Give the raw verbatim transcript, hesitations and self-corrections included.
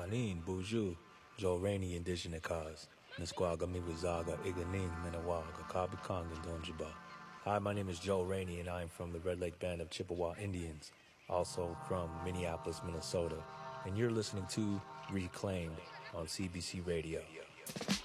Anin, Buju, Joe Rainey, Indigenous Cause, Nisquaga Miwazaga, Iganing, Menawaga, Kabikong, and Donjiba. Hi, my name is Joe Rainey, and I'm from the Red Lake Band of Chippewa Indians, also from Minneapolis, Minnesota. And you're listening to Reclaimed on C B C Radio.